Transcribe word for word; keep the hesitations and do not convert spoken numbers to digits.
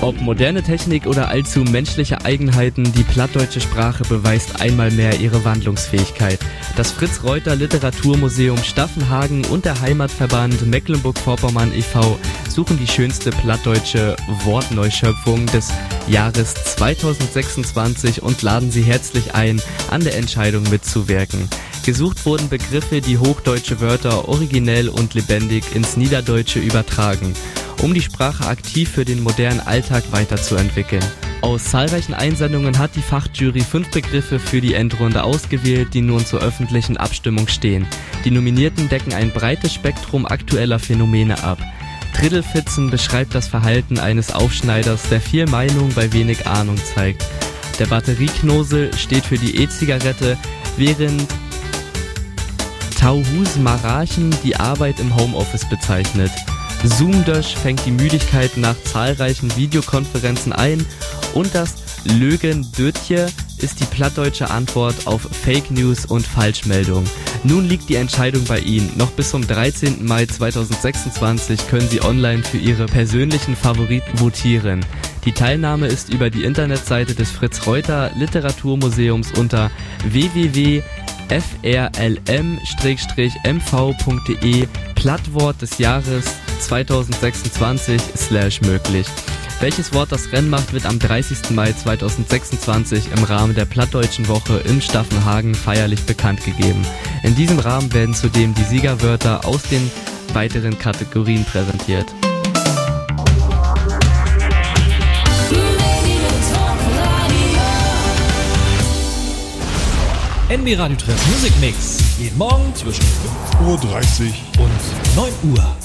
Ob moderne Technik oder allzu menschliche Eigenheiten, die plattdeutsche Sprache beweist einmal mehr ihre Wandlungsfähigkeit. Das Fritz-Reuter Literaturmuseum Staffenhagen und der Heimatverband Mecklenburg-Vorpommern e V suchen die schönste plattdeutsche Wortneuschöpfung des Jahres zweitausendsechsundzwanzig und laden Sie herzlich ein, an der Entscheidung mitzuwirken. Gesucht wurden Begriffe, die hochdeutsche Wörter originell und lebendig ins Niederdeutsche übertragen, um die Sprache aktiv für den modernen Alltag weiterzuentwickeln. Aus zahlreichen Einsendungen hat die Fachjury fünf Begriffe für die Endrunde ausgewählt, die nun zur öffentlichen Abstimmung stehen. Die Nominierten decken ein breites Spektrum aktueller Phänomene ab. Triddelfitzen beschreibt das Verhalten eines Aufschneiders, der viel Meinung bei wenig Ahnung zeigt. Der Batterieknosel steht für die E-Zigarette, während Tauhus Marachen die Arbeit im Homeoffice bezeichnet. Zoomdösch fängt die Müdigkeit nach zahlreichen Videokonferenzen ein und das Lögen-Dötje ist die plattdeutsche Antwort auf Fake News und Falschmeldung. Nun liegt die Entscheidung bei Ihnen. Noch bis zum dreizehnten Mai zweitausendsechsundzwanzig können Sie online für Ihre persönlichen Favoriten votieren. Die Teilnahme ist über die Internetseite des Fritz-Reuter Literaturmuseums unter w w w punkt f r l m m v punkt d e Plattwort des Jahres zweitausendsechsundzwanzig slash möglich. Welches Wort das Rennen macht, wird am dreißigsten Mai zweitausendsechsundzwanzig im Rahmen der Plattdeutschen Woche in Staffenhagen feierlich bekannt gegeben. In diesem Rahmen werden zudem die Siegerwörter aus den weiteren Kategorien präsentiert. N B Radio Treff Music Mix. Jeden Morgen zwischen fünf Uhr dreißig und neun Uhr.